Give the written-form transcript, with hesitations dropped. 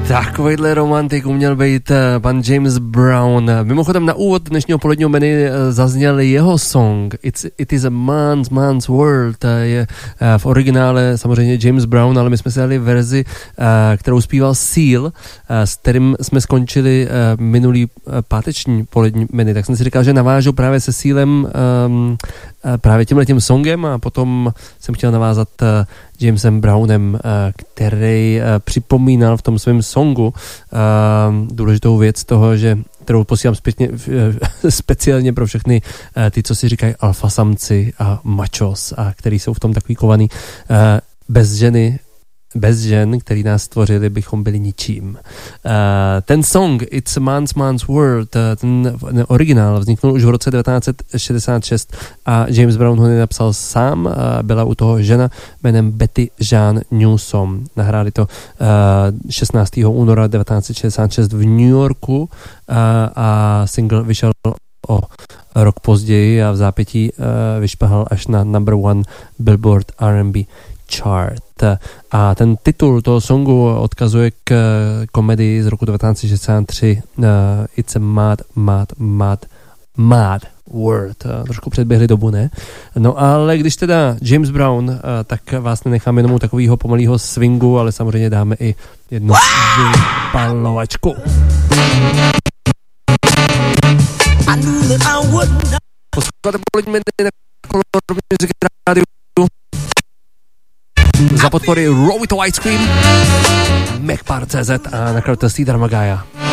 Takovýhle romantik uměl být pan James Brown. Mimochodem na úvod dnešního poledního menu zazněl jeho song It is a man's world. Je v originále samozřejmě James Brown, ale my jsme si dali verzi, kterou zpíval Seal, s kterým jsme skončili minulý páteční polední menu. Tak jsem si říkal, že navážu právě se Sealem právě tímhletím songem a potom jsem chtěl navázat Jamesem Brownem, který připomínal v tom svém songu důležitou věc toho, že kterou posílám speciálně pro všechny ty, co si říkají alfa samci a machos a který jsou v tom takový kovaný bez žen, který nás stvořili, bychom byli ničím. Ten song It's a Man's World, ten originál vzniknul už v roce 1966 a James Brown ho nenapsal sám, byla u toho žena jménem Betty Jean Newsom. Nahráli to 16. února 1966 v New Yorku a single vyšel o rok později a v zápětí vyšplhal až na number 1 Billboard R&B chart. A ten titul toho songu odkazuje k komedii z roku 1963 It's a Mad World. Trošku předběhli dobu, ne? No ale když teda James Brown, tak vás nenecháme jenom takového pomalého swingu, ale samozřejmě dáme i jednu vypalovačku. Posloucháte polední menu na Color Music Radio za podpory Roll It Ice Cream, Macpar.cz a nakladatelství Dharmagaya.